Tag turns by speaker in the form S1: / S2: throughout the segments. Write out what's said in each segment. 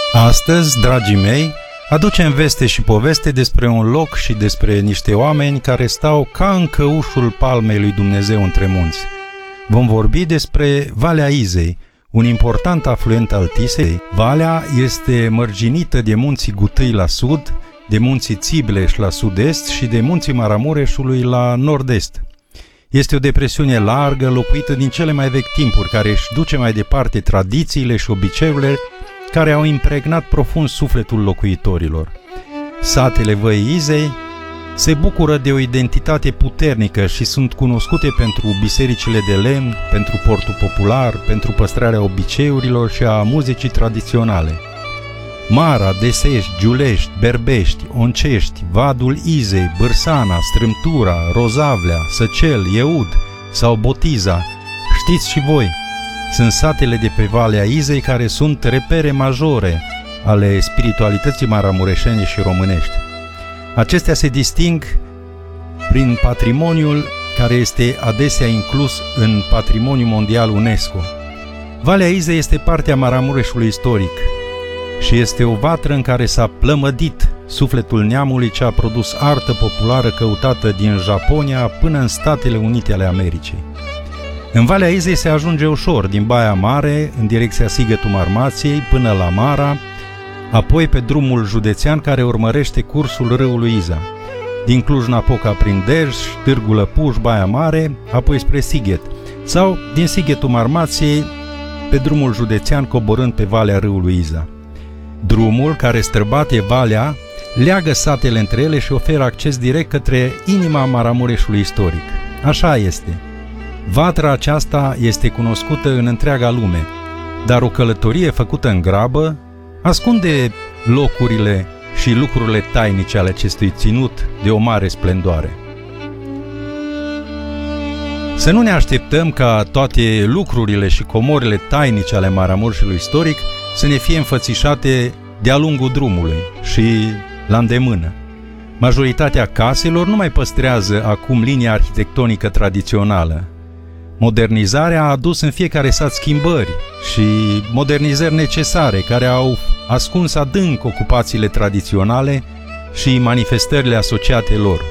S1: Astăzi, dragii mei, aducem veste și poveste despre un loc și despre niște oameni care stau ca în căușul palmei lui Dumnezeu între munți. Vom vorbi despre Valea Izei, un important afluent al Tisei. Valea este mărginită de munții Gutâi la sud, de munții Țibleș la sud-est și de munții Maramureșului la nord-est. Este o depresiune largă, locuită din cele mai vechi timpuri, care își duce mai departe tradițiile și obiceiurile care au impregnat profund sufletul locuitorilor. Satele Văii Izei se bucură de o identitate puternică și sunt cunoscute pentru bisericile de lemn, pentru portul popular, pentru păstrarea obiceiurilor și a muzicii tradiționale. Mara, Desești, Giulești, Berbești, Oncești, Vadul Izei, Bârsana, Strâmtura, Rozavlea, Săcel, Eud sau Botiza, știți și voi, sunt satele de pe Valea Izei care sunt repere majore ale spiritualității maramureșene și românești. Acestea se disting prin patrimoniul care este adesea inclus în Patrimoniul Mondial UNESCO. Valea Izei este partea Maramureșului istoric și este o vatră în care s-a plămădit sufletul neamului ce a produs artă populară căutată din Japonia până în Statele Unite ale Americii. În Valea Izei se ajunge ușor din Baia Mare în direcția Sighetul Marmației până la Mara, apoi pe drumul județean care urmărește cursul râului Iza, din Cluj-Napoca prin Dej, Târgu Lăpuș, Baia Mare, apoi spre Sighet, sau din Sighetul Marmației pe drumul județean coborând pe Valea râului Iza. Drumul care străbate valea leagă satele între ele și oferă acces direct către inima Maramureșului istoric. Așa este. Vatra aceasta este cunoscută în întreaga lume, dar o călătorie făcută în grabă ascunde locurile și lucrurile tainice ale acestui ținut de o mare splendoare. Să nu ne așteptăm ca toate lucrurile și comorile tainice ale Maramureșului istoric să ne fie înfățișate de-a lungul drumului și la îndemână. Majoritatea caselor nu mai păstrează acum linia arhitectonică tradițională. Modernizarea a adus în fiecare sat schimbări și modernizări necesare care au ascuns adânc ocupațiile tradiționale și manifestările asociate lor.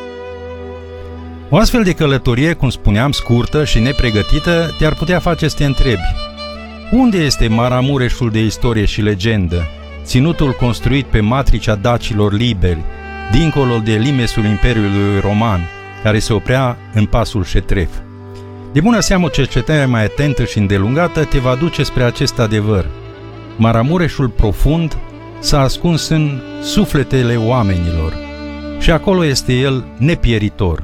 S1: O astfel de călătorie, cum spuneam, scurtă și nepregătită, te-ar putea face să te întrebi: unde este Maramureșul de istorie și legendă, ținutul construit pe matricea dacilor liberi, dincolo de limesul Imperiului Roman, care se oprea în pasul Șetref? De bună seamă, o cercetare mai atentă și îndelungată te va duce spre acest adevăr. Maramureșul profund s-a ascuns în sufletele oamenilor și acolo este el nepieritor.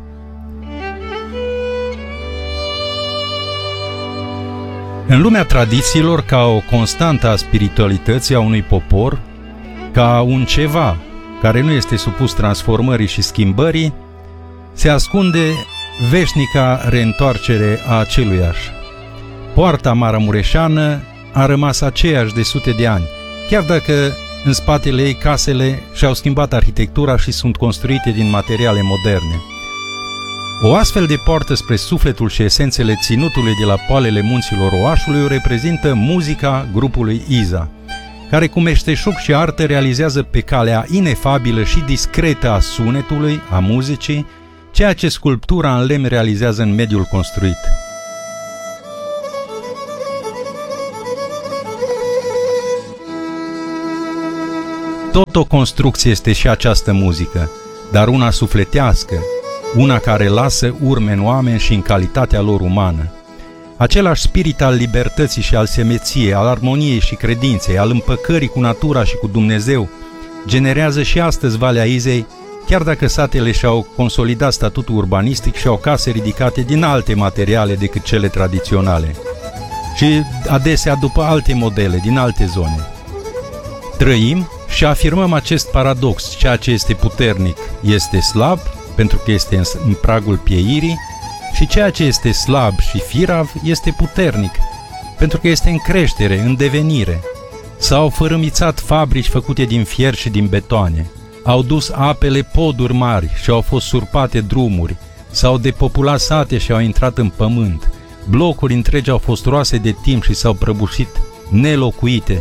S1: În lumea tradițiilor, ca o constantă a spiritualității a unui popor, ca un ceva care nu este supus transformării și schimbării, se ascunde veșnica reîntoarcere a aceluiași. Poarta maramureșeană a rămas aceeași de sute de ani, chiar dacă în spatele ei casele și-au schimbat arhitectura și sunt construite din materiale moderne. O astfel de poartă spre sufletul și esențele ținutului de la poalele munților Oașului o reprezintă muzica grupului Iza, care cu meșteșug și artă realizează pe calea inefabilă și discretă a sunetului, a muzicii, ceea ce sculptura în lemn realizează în mediul construit. Tot o construcție este și această muzică, dar una sufletească, una care lasă urme în oameni și în calitatea lor umană. Același spirit al libertății și al semeției, al armoniei și credinței, al împăcării cu natura și cu Dumnezeu, generează și astăzi Valea Izei, chiar dacă satele și-au consolidat statutul urbanistic și au case ridicate din alte materiale decât cele tradiționale și adesea după alte modele din alte zone. Trăim și afirmăm acest paradox: ceea ce este puternic este slab, pentru că este în pragul pieirii, și ceea ce este slab și firav este puternic, pentru că este în creștere, în devenire. S-au fărâmițat fabrici făcute din fier și din betoane, au dus apele poduri mari și au fost surpate drumuri, s-au depopulat sate și au intrat în pământ, blocuri întregi au fost roase de timp și s-au prăbușit nelocuite,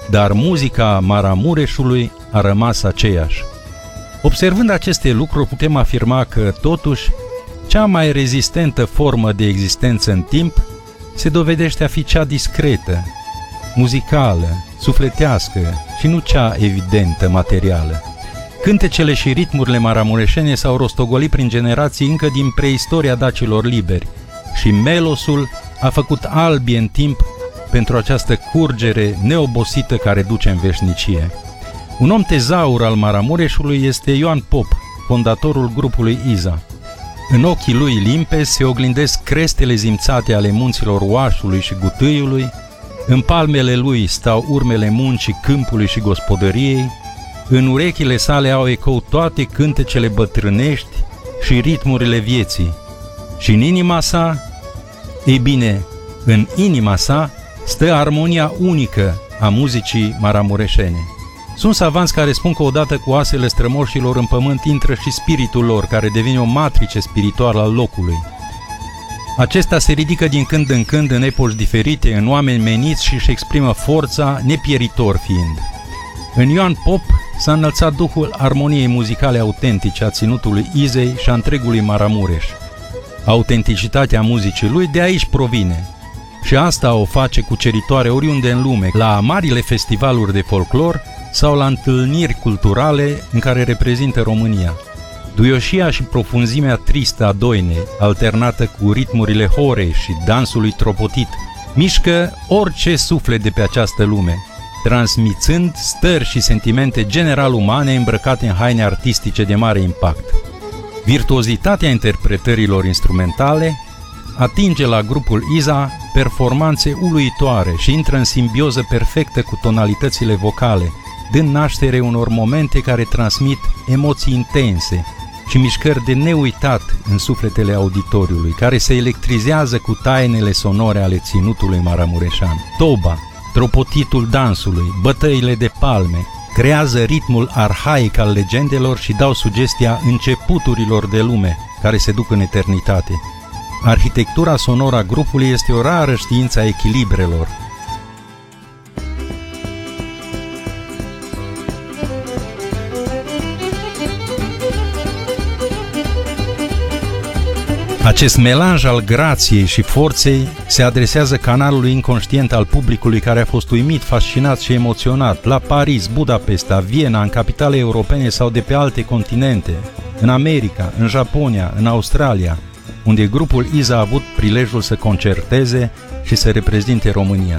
S1: dar muzica Maramureșului a rămas aceeași. Observând aceste lucruri, putem afirma că, totuși, cea mai rezistentă formă de existență în timp se dovedește a fi cea discretă, muzicală, sufletească și nu cea evidentă, materială. Cântecele și ritmurile maramureșene s-au rostogolit prin generații încă din preistoria dacilor liberi și melosul a făcut albie în timp pentru această curgere neobosită care duce în veșnicie. Un om tezaur al Maramureșului este Ioan Pop, fondatorul grupului Iza. În ochii lui limpezi se oglindesc crestele zimțate ale munților Oașului și Gutâiului, în palmele lui stau urmele muncii câmpului și gospodăriei, în urechile sale au ecou toate cântecele bătrânești și ritmurile vieții. Și în inima sa, ei bine, în inima sa stă armonia unică a muzicii maramureșene. Sunt savanți care spun că odată cu oasele strămoșilor în pământ intră și spiritul lor, care devine o matrice spirituală al locului. Acesta se ridică din când în când în epoci diferite, în oameni meniți și își exprimă forța, nepieritor fiind. În Ioan Pop s-a înălțat duhul armoniei muzicale autentice a ținutului Izei și a întregului Maramureș. Autenticitatea muzicii lui de aici provine și asta o face cuceritoare oriunde în lume, la marile festivaluri de folclor sau la întâlniri culturale în care reprezintă România. Duioșia și profunzimea tristă a doinei, alternată cu ritmurile horei și dansului tropotit, mișcă orice suflet de pe această lume, transmițând stări și sentimente general umane îmbrăcate în haine artistice de mare impact. Virtuozitatea interpretărilor instrumentale atinge la grupul Iza performanțe uluitoare și intră în simbioză perfectă cu tonalitățile vocale, dând naștere unor momente care transmit emoții intense și mișcări de neuitat în sufletele auditoriului, care se electrizează cu tainele sonore ale ținutului maramureșan. Toba, tropotitul dansului, bătăile de palme, creează ritmul arhaic al legendelor și dau sugestia începuturilor de lume care se duc în eternitate. Arhitectura sonoră a grupului este o rară știință a echilibrelor. Acest melanj al grației și forței se adresează canalului inconștient al publicului care a fost uimit, fascinat și emoționat la Paris, Budapesta, Viena, în capitale europene sau de pe alte continente, în America, în Japonia, în Australia, unde grupul Iza a avut prilejul să concerteze și să reprezinte România.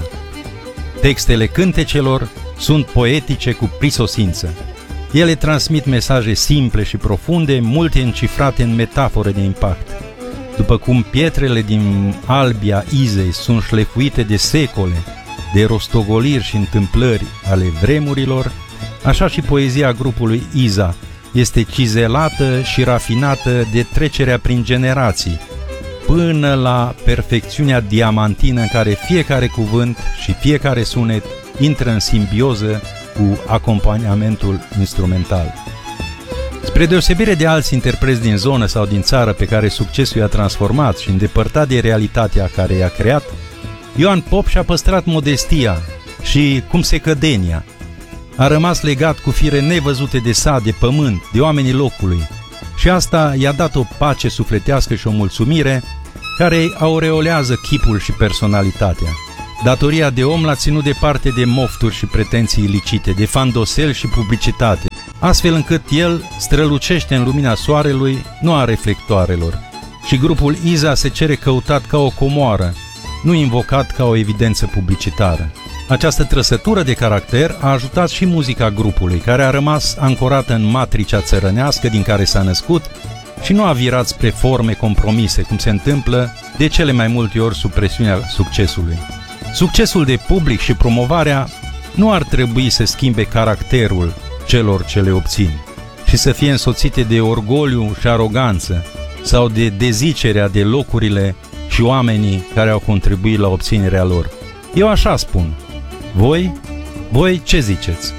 S1: Textele cântecelor sunt poetice cu prisosință. Ele transmit mesaje simple și profunde, multe încifrate în metafore de impact. După cum pietrele din albia Izei sunt șlefuite de secole, de rostogoliri și întâmplări ale vremurilor, așa și poezia grupului Iza este cizelată și rafinată de trecerea prin generații, până la perfecțiunea diamantină în care fiecare cuvânt și fiecare sunet intră în simbioză cu acompaniamentul instrumental. Spre deosebire de alți interpreți din zonă sau din țară pe care succesul i-a transformat și îndepărtat de realitatea care i-a creat, Ioan Pop și-a păstrat modestia și cumsecădenia. A rămas legat cu fire nevăzute de sat, de pământ, de oamenii locului și asta i-a dat o pace sufletească și o mulțumire care îi aureolează chipul și personalitatea. Datoria de om l-a ținut departe de mofturi și pretenții ilicite, de fandosel și publicitate, astfel încât el strălucește în lumina soarelui, nu a reflectoarelor, și grupul Iza se cere căutat ca o comoară, nu invocat ca o evidență publicitară. Această trăsătură de caracter a ajutat și muzica grupului, care a rămas ancorată în matricea țărănească din care s-a născut și nu a virat spre forme compromise, cum se întâmplă de cele mai multe ori sub presiunea succesului. Succesul de public și promovarea nu ar trebui să schimbe caracterul celor ce le obțin și să fie însoțite de orgoliu și aroganță sau de dezicerea de locurile și oamenii care au contribuit la obținerea lor. Eu așa spun. Voi ce ziceți?